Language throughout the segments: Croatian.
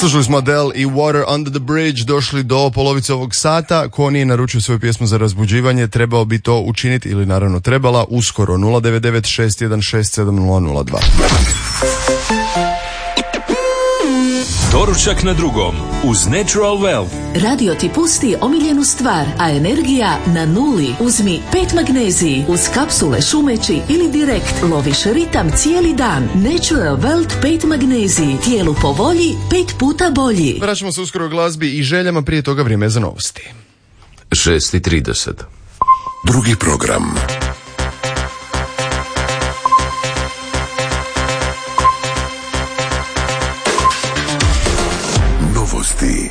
Slušali smo Adele i Water Under the Bridge, došli do polovice ovog sata. Ko nije naručio svoju pjesmu za razbuđivanje, trebao bi to učiniti, ili naravno trebala, uskoro. 099-616-7002. Doručak na drugom uz Natural Wealth. Radio ti pusti omiljenu stvar, a energija na nuli. Uzmi 5 magneziji uz kapsule šumeći ili direkt loviš ritam cijeli dan. Natural Wealth 5 magneziji. Tijelu po volji, 5 puta bolji. Vraćamo se uskoro glazbi i željama, prije toga vrijeme za novosti. 6:30. Drugi program. Novosti.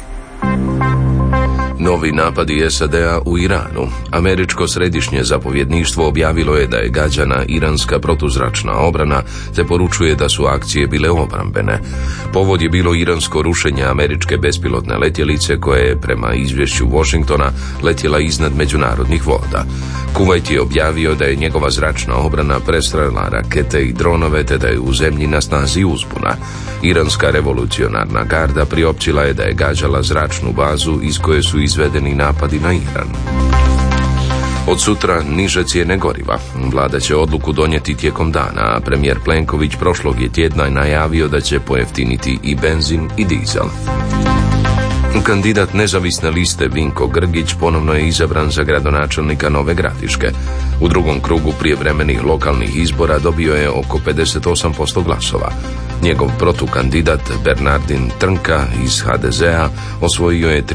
Novi napadi SAD-a u Iranu. Američko središnje zapovjedništvo objavilo je da je gađana iranska protuzračna obrana, te poručuje da su akcije bile obrambene. Povod je bilo iransko rušenje američke bespilotne letjelice koja je, prema izvješću Washingtona, letjela iznad međunarodnih voda. Kuvajt je objavio da je njegova zračna obrana prestrela rakete i dronove, te da je u zemlji na snazi uzbuna. Iranska revolucionarna garda priopćila je da je gađala zračnu bazu iz koje su izvedeni napadi na Iran. Od sutra niže cijene goriva. Vlada će odluku donijeti tijekom dana, a premijer Plenković prošlog je tjedna najavio da će pojeftiniti i benzin i dizel. Kandidat nezavisne liste Vinko Grgić ponovno je izabran za gradonačelnika Nove Gradiške. U drugom krugu prijevremenih lokalnih izbora dobio je oko 58% glasova. Njegov protukandidat Bernardin Trnka iz HDZ-a osvojio je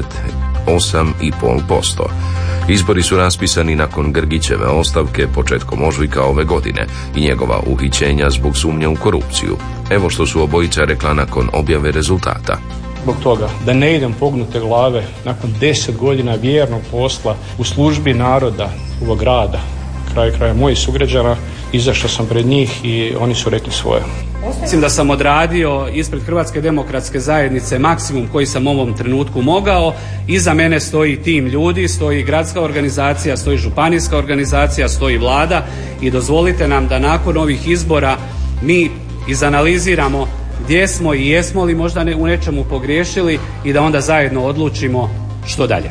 38,5%. Izbori su raspisani nakon Grgićeve ostavke početkom ožujka ove godine i njegova uhićenja zbog sumnje u korupciju. Evo što su obojica rekla nakon objave rezultata. Zbog toga da ne idem pognute glave nakon 10 godina vjernog posla u službi naroda ovog grada, kraja mojih sugrađana, izašao sam pred njih i oni su rekli svoje. Mislim da sam odradio ispred Hrvatske demokratske zajednice maksimum koji sam u ovom trenutku mogao. Iza mene stoji tim ljudi, stoji gradska organizacija, stoji županijska organizacija, stoji vlada i dozvolite nam da nakon ovih izbora mi izanaliziramo gdje smo i jesmo li možda u nečemu pogriješili i da onda zajedno odlučimo što dalje.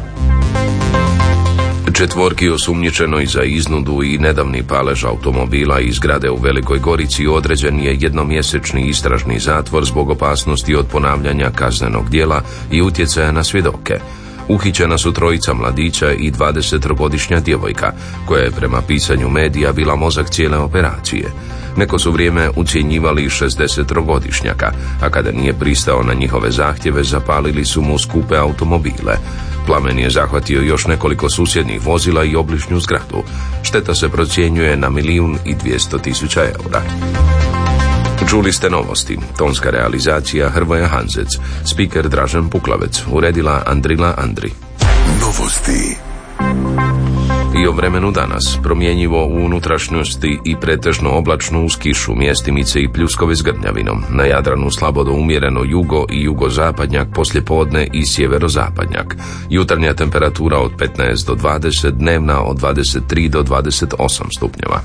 Četvorki osumnjičenoj za iznudu i nedavni palež automobila iz zgrade u Velikoj Gorici određen je jednomjesečni istražni zatvor zbog opasnosti od ponavljanja kaznenog djela i utjecaja na svjedoke. Uhićena su trojica mladića i 20-godišnja djevojka, koja je prema pisanju medija bila mozak cijele operacije. Neko su vrijeme ucjenjivali 60-godišnjaka, a kada nije pristao na njihove zahtjeve, zapalili su mu skupe automobile. Plamen je zahvatio još nekoliko susjednih vozila i obližnju zgradu. Šteta se procjenjuje na 1.200.000 eura. Čuli ste novosti. Tonska realizacija Hrvoje Hanzec. Spiker Dražen Puklavec. Uredila Andrila Andri. Novosti. I o vremenu danas. Promjenjivo u unutrašnjosti i pretežno oblačno uz kišu, mjestimice i pljuskove s grmljavinom. Na Jadranu slabo do umjereno jugo i jugozapadnjak, poslijepodne i sjeverozapadnjak. Jutarnja temperatura od 15 do 20, dnevna od 23 do 28 stupnjeva.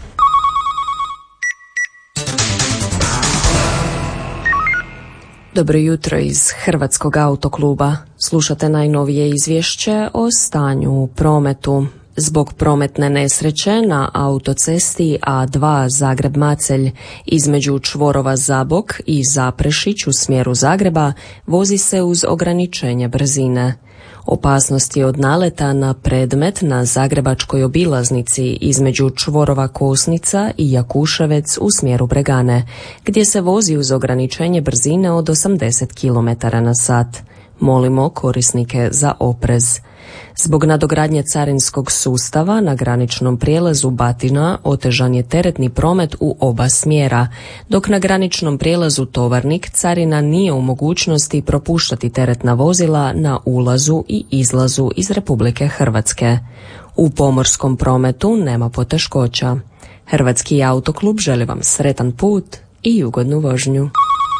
Dobro jutro iz Hrvatskog autokluba. Slušate najnovije izvješće o stanju u prometu. Zbog prometne nesreće na autocesti A2 Zagreb-Macelj između čvorova Zabok i Zaprešić u smjeru Zagreba vozi se uz ograničenje brzine. Opasnost je od naleta na predmet na zagrebačkoj obilaznici između čvorova Kosnica i Jakuševec u smjeru Bregane, gdje se vozi uz ograničenje brzine od 80 km/h. Molimo korisnike za oprez. Zbog nadogradnje carinskog sustava na graničnom prijelazu Batina otežan je teretni promet u oba smjera, dok na graničnom prijelazu Tovarnik carina nije u mogućnosti propuštati teretna vozila na ulazu i izlazu iz Republike Hrvatske. U pomorskom prometu nema poteškoća. Hrvatski autoklub želi vam sretan put i ugodnu vožnju.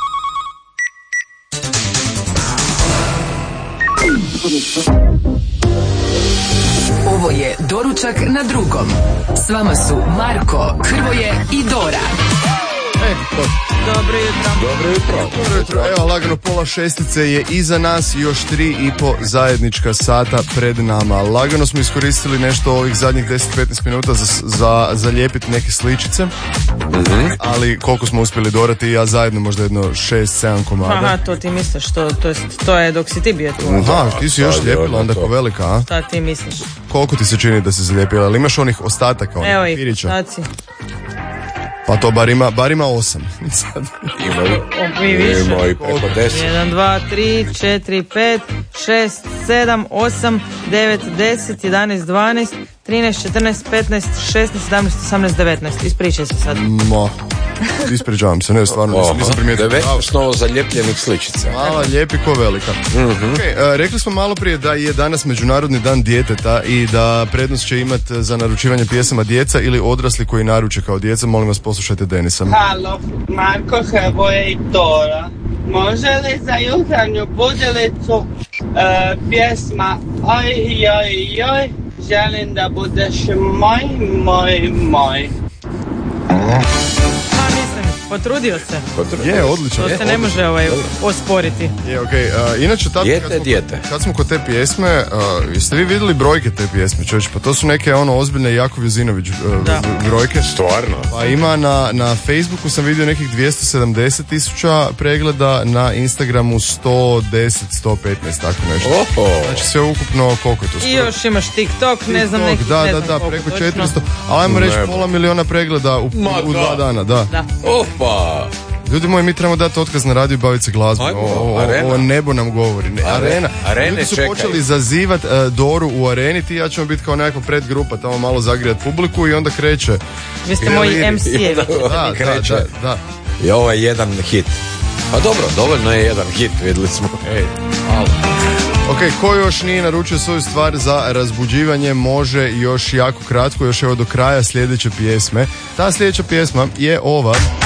Ovo je Doručak na drugom. S vama su Marko, Hrvoje i Dora. Dobro jutro. Evo, lagano 5:30 je iza nas i još 3,5 zajednička sata pred nama. Lagano smo iskoristili nešto ovih zadnjih 10-15 minuta za zalijepiti neke sličice, ali koliko smo uspjeli dorati, ja zajedno možda jedno 6-7 komada. Aha, to ti misliš, to je dok si ti bio tu. Aha, ti si još lijepila onda ko velika, a? Šta ti misliš? Koliko ti se čini da si zalijepila, ali imaš onih ostataka, onih papirića? Evo ih, sad si. Pa to bar ima 8. Mi više. Ima i preko 10. 1, 2, 3, 4, 5, 6, 7, 8, 9, 10, 11, 12, 13, 14, 15, 16, 17, 18, 19. Ispričaj se sad. Ispričavam se, ne, stvarno nisam primijetio. 19 novo zaljepljenih sličica. Mala, lijepi ko velika. Rekli smo malo prije da je danas Međunarodni dan djeteta i da prednost će imati za naručivanje pjesama djeca ili odrasli koji naruče kao djeca. Molim vas, poslušajte Denisa. Halo, Marko, Hrvoje i Tora. Može li za jutarnju budilicu pjesma Oj, joj, joj, želim da budeš moj. Potrudio se. Je, odlično. To se ne može osporiti. Je, okej. Inače, kad smo kod te pjesme, jeste vi vidjeli brojke te pjesme, čovječ? Pa to su neke ozbiljne Jakov Jozinović brojke. Stvarno? Pa ima na Facebooku sam vidio nekih 270,000 pregleda, na Instagramu 110-115, tako nešto. Znači sve ukupno, koliko je to? I još imaš TikTok, ne znam nekih, da, preko 400, ali ajmo reći 500,000 pregleda u 2 dana, da. Opa! Ljudi moji, mi trebamo dati otkaz na radiju i baviti se glazbom. Ovo nebo nam govori. Arena. Ljudi su počeli zazivati Doru u Areni, ti i ja ćemo biti kao nekakva predgrupa, tamo malo zagrijati publiku i onda kreće. Vi ste moji MC-evi. Da. I ovo je jedan hit. Pa dobro, dovoljno je jedan hit, vidjeli smo. Ok, ko još nije naručio svoju stvar za razbuđivanje, može još jako kratko, još evo do kraja sljedeće pjesme. Ta sljedeća pjesma je ova.